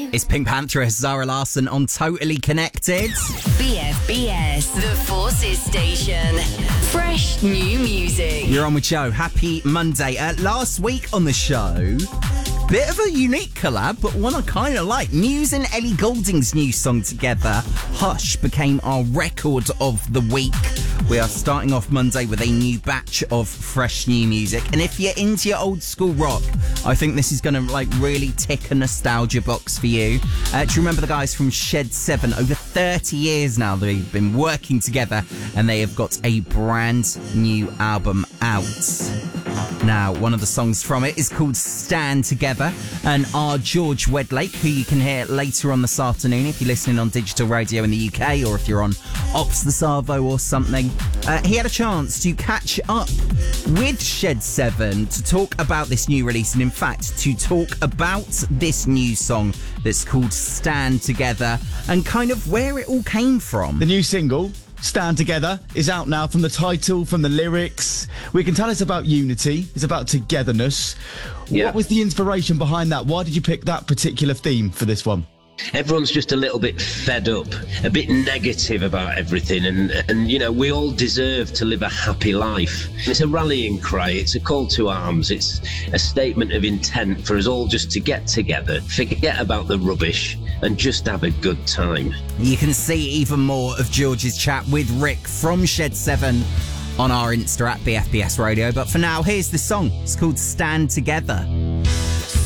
It's Pink Pantheress, Zara Larsson on Totally Connected. BFBS, the Forces Station. Fresh new music. You're on with Joe. Happy Monday. Last week on the show, bit of a unique collab, but one I kind of like. Muse and Ellie Goulding's new song together, Hush, became our record of the week. We are starting off Monday with a new batch of fresh new music. And if you're into your old school rock, I think this is going to really tick a nostalgia box for you. Do you remember the guys from Shed 7? Over 30 years now they've been working together and they have got a brand new album out. Now, one of the songs from it is called Stand Together, and our George Wedlake, who you can hear later on this afternoon if you're listening on digital radio in the UK or if you're on Ops the Savo or something, he had a chance to catch up with Shed 7 to talk about this new release, and in fact to talk about this new song that's called Stand Together and kind of where it all came from. The new single, Stand Together, is out now. From the title, from the lyrics, we can tell it's about unity, it's about togetherness. Yeah. What was the inspiration behind that? Why did you pick that particular theme for this one? Everyone's just a little bit fed up, a bit negative about everything, and you know, we all deserve to live a happy life. It's a rallying cry, it's a call to arms, it's a statement of intent for us all just to get together, forget about the rubbish and just have a good time. You can see even more of George's chat with Rick from Shed 7 on our Insta at BFBS Radio, but for now, here's the song. It's called Stand Together.